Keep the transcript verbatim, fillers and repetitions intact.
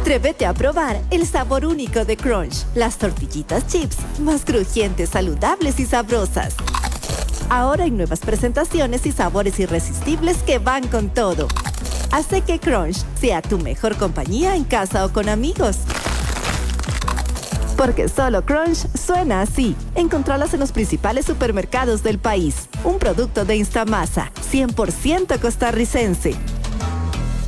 Atrévete a probar el sabor único de Crunch. Las tortillitas chips más crujientes, saludables y sabrosas. Ahora hay nuevas presentaciones y sabores irresistibles que van con todo. Hace que Crunch sea tu mejor compañía en casa o con amigos. Porque solo Crunch suena así. Encontralas en los principales supermercados del país. Un producto de Instamasa, cien por ciento costarricense.